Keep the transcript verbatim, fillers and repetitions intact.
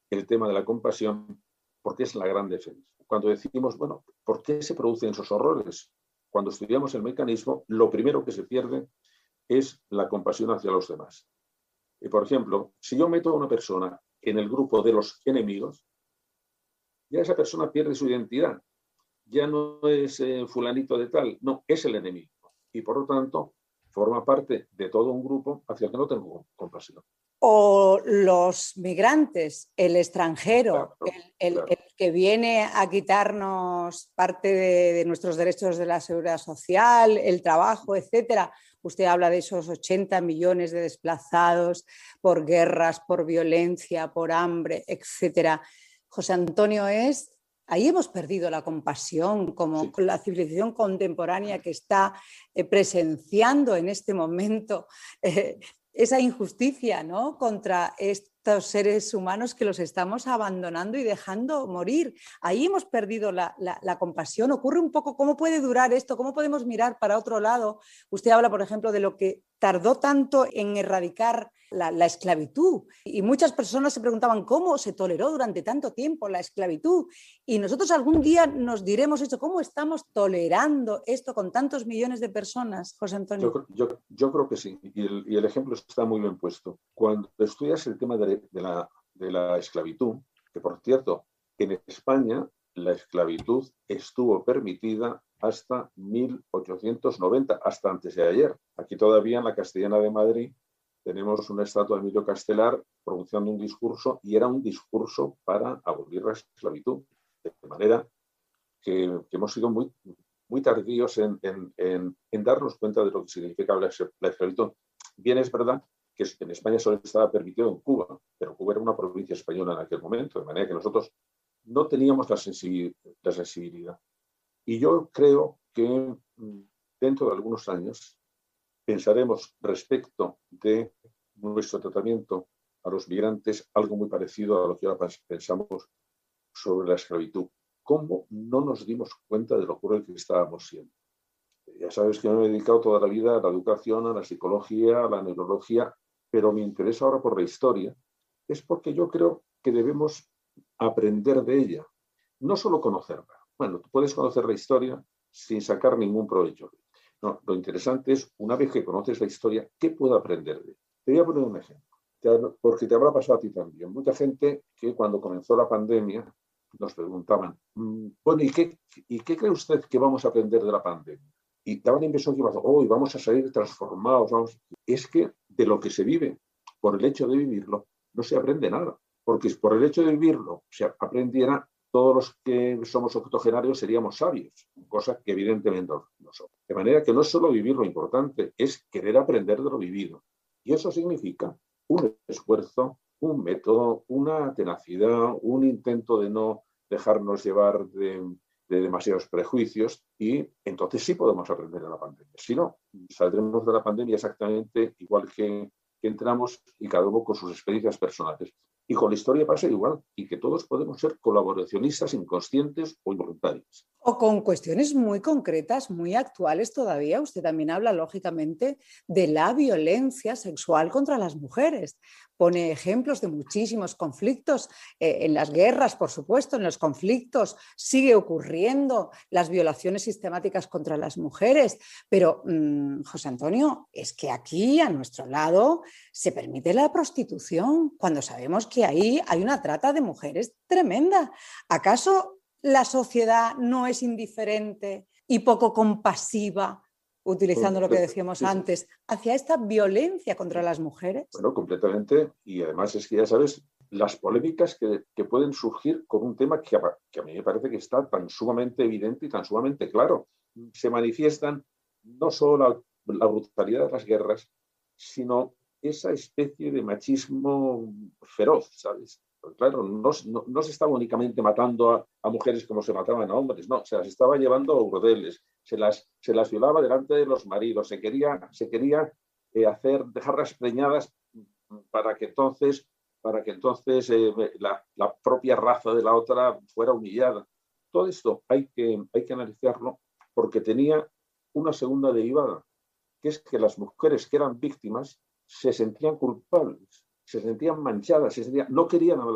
el tema de la compasión porque es la gran defensa. Cuando decimos, bueno, ¿por qué se producen esos horrores? Cuando estudiamos el mecanismo, lo primero que se pierde es la compasión hacia los demás. Y, por ejemplo, si yo meto a una persona en el grupo de los enemigos, ya esa persona pierde su identidad. Ya no es eh, fulanito de tal, no, es el enemigo. Y, por lo tanto, forma parte de todo un grupo hacia el que no tengo compasión. O los migrantes, el extranjero, Claro, el, el, claro. el que viene a quitarnos parte de, de nuestros derechos de la seguridad social, el trabajo, etcétera. Usted habla de esos ochenta millones de desplazados por guerras, por violencia, por hambre, etcétera. José Antonio, es... Ahí hemos perdido la compasión como Sí. la civilización contemporánea que está eh, presenciando en este momento eh, esa injusticia, ¿no?, contra estos seres humanos que los estamos abandonando y dejando morir. Ahí hemos perdido la, la, la compasión. Ocurre un poco, ¿cómo puede durar esto? ¿Cómo podemos mirar para otro lado? Usted habla, por ejemplo, de lo que tardó tanto en erradicar la, la esclavitud. Y muchas personas se preguntaban cómo se toleró durante tanto tiempo la esclavitud. Y nosotros algún día nos diremos esto, ¿cómo estamos tolerando esto con tantos millones de personas, José Antonio? Yo, yo, yo creo que sí, y el, y el ejemplo está muy bien puesto. Cuando estudias el tema de, de, la, de la esclavitud, que por cierto, en España la esclavitud estuvo permitida hasta mil ochocientos noventa, hasta antes de ayer. Aquí todavía en la Castellana de Madrid tenemos una estatua de Emilio Castelar pronunciando un discurso, y era un discurso para abolir la esclavitud. De manera que, que hemos sido muy, muy tardíos en, en, en, en darnos cuenta de lo que significa la, la esclavitud. Bien, es verdad que en España solo estaba permitido en Cuba, pero Cuba era una provincia española en aquel momento, de manera que nosotros no teníamos la sensibilidad. La sensibilidad. Y yo creo que dentro de algunos años pensaremos respecto de nuestro tratamiento a los migrantes algo muy parecido a lo que ahora pensamos sobre la esclavitud. ¿Cómo no nos dimos cuenta de lo cruel que estábamos siendo? Ya sabes que me he dedicado toda la vida a la educación, a la psicología, a la neurología, pero mi interés ahora por la historia es porque yo creo que debemos aprender de ella, no solo conocerla. Bueno, tú puedes conocer la historia sin sacar ningún provecho. No, lo interesante es, una vez que conoces la historia, ¿qué puedo aprender de ella? Te voy a poner un ejemplo, porque te habrá pasado a ti también. Mucha gente que cuando comenzó la pandemia nos preguntaban, bueno, ¿y qué, ¿y qué cree usted que vamos a aprender de la pandemia? Y daban la impresión que hoy oh, vamos a salir transformados. Vamos. Es que de lo que se vive, por el hecho de vivirlo, no se aprende nada. Porque por el hecho de vivirlo, si aprendiera, todos los que somos octogenarios seríamos sabios, cosa que evidentemente no somos. De manera que no es solo vivir lo importante, es querer aprender de lo vivido. Y eso significa un esfuerzo, un método, una tenacidad, un intento de no dejarnos llevar de, de demasiados prejuicios, y entonces sí podemos aprender de la pandemia. Si no, saldremos de la pandemia exactamente igual que, que entramos, y cada uno con sus experiencias personales. Y con la historia pasa igual, y que todos podemos ser colaboracionistas inconscientes o involuntarios. O con cuestiones muy concretas, muy actuales todavía. Usted también habla, lógicamente, de la violencia sexual contra las mujeres. Pone ejemplos de muchísimos conflictos, eh, en las guerras, por supuesto, en los conflictos sigue ocurriendo las violaciones sistemáticas contra las mujeres. Pero, mmm, José Antonio, es que aquí, a nuestro lado, se permite la prostitución, cuando sabemos que ahí hay una trata de mujeres tremenda. ¿Acaso la sociedad no es indiferente y poco compasiva, utilizando lo que decíamos antes, hacia esta violencia contra las mujeres? Bueno, completamente. Y además es que ya sabes las polémicas que, que pueden surgir con un tema que a, que a mí me parece que está tan sumamente evidente y tan sumamente claro. Se manifiestan no solo la, la brutalidad de las guerras, sino esa especie de machismo feroz, ¿sabes? Porque claro, no, no, no se estaba únicamente matando a, a mujeres como se mataban a hombres, no, se las estaba llevando a burdeles, se las, se las violaba delante de los maridos, se quería, se quería eh, hacer, dejarlas preñadas para que entonces, para que entonces eh, la, la propia raza de la otra fuera humillada. Todo esto hay que, hay que analizarlo, porque tenía una segunda derivada, que es que las mujeres que eran víctimas se sentían culpables, se sentían manchadas, se sentían, no querían